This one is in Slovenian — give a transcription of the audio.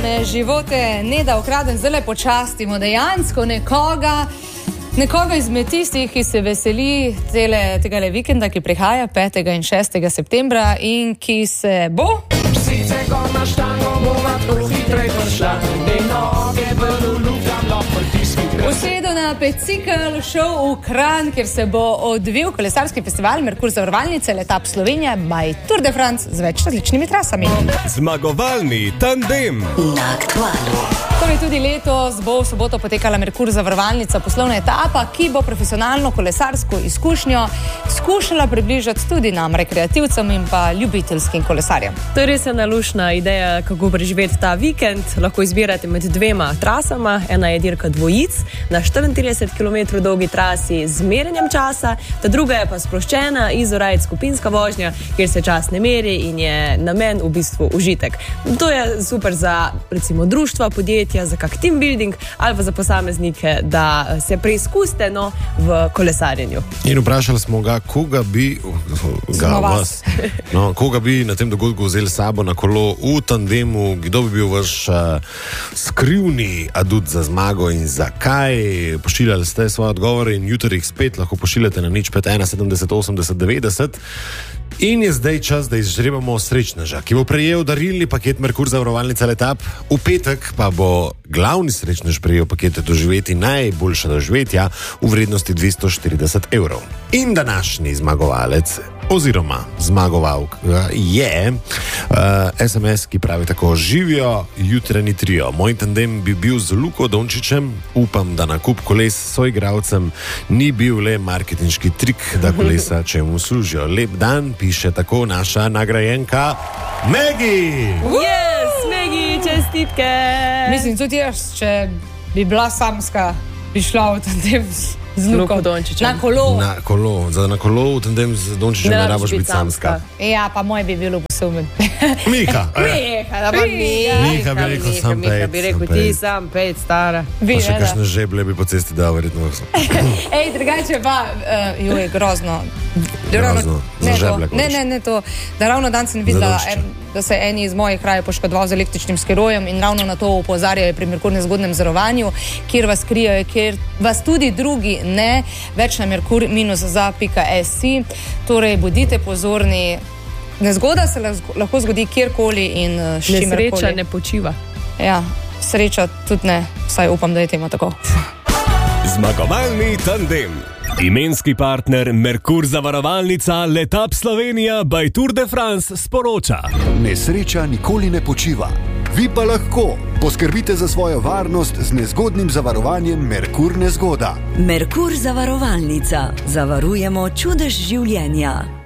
me živote ne da ukradem, zdaj počastimo dejansko nekoga izmed tistih, ki se veseli tega vikenda, ki prihaja 5. in 6. septembra in ki se bo... usedel na bicikel, šel v Kranj, kjer se bo odvil kolesarski festival Merkur zavarovalnice Letap Slovenija by Tour de France z več različnimi trasami. Zmagovalni tandem na Aktualu. Torej tudi letos bo v soboto potekala Merkur zavarovalnica poslovna etapa, ki bo profesionalno kolesarsko izkušnjo skušala približati tudi nam, rekreativcem in pa ljubiteljskim kolesarjem. To je res ena lušna ideja, kako preživeti ta vikend. Lahko izbirate med dvema trasama. Ena je dirka dvojic na 34 km dolgi trasi z merjenjem časa, ta druga je pa sproščena izorajt skupinska vožnja, kjer se čas ne meri in je namen v bistvu užitek. To je super za recimo društva, podjetja, za kak team building ali pa za posameznike, da se preizkuste v kolesarjenju. In vprašali smo ga, koga bi koga bi na tem dogodku vzeli sabo na kolo v tandemu, kdo bi bil vaš skrivni adut za zmago in zakaj. Pošiljali ste svoje odgovore in jutri jih spet lahko pošiljate na 051 70 80 90. In je zdaj čas, da izžrebamo srečneža, ki bo prejel darilni paket Merkur zavarovalnica Letap. V petek pa bo glavni srečnež prejel pakete doživeti najboljša doživetja v vrednosti 240 evrov. In današnji zmagovalec oziroma zmagovalk je SMS, ki pravi tako: živijo jutranji trio. Moj tandem bi bil z Luko Dončićem. Upam, da nakup koles s soigralcem ni bil le marketinški trik, da kolesa čemu služijo. Lep dan, piše tako naša nagrajenka Megi. Yes, Megi, čestitke. Mislim, tudi jaz, če bi bila samska, bi šla v tandem z Luko Dončićem. Na kolo. Na kolo v tandem z Dončićem ne rabiš biti samska. Ja, pa moj bi bilo posumen. Miha. Miha bi rekel, ti sam pet, stara. Pa še kakšne žeblje bi po cesti dal, verjetno. Ej, drugače pa, je grozno. Grozno, za žeblje. Ne to, da ravno dan sem videla, da se eni iz mojih krajev poškodoval z električnim skirojem in ravno na to opozarjajo pri Merkur nezgodnem zarovanju, kjer vas krijajo, kjer vas tudi drugi ne, več na merkur-za.si. Torej, bodite pozorni, nezgoda se lahko zgodi kjerkoli in s čimerkoli. Nesreča ne počiva. Ja, sreča tudi ne, vsaj upam, da je tema tako. Zmagovalni tandem. Imenski partner Merkur zavarovalnica Letap Slovenija by Tour de France sporoča: nesreča nikoli ne počiva. Vi pa lahko poskrbite za svojo varnost z nezgodnim zavarovanjem Merkur nezgoda. Merkur zavarovalnica. Zavarujemo čudež življenja.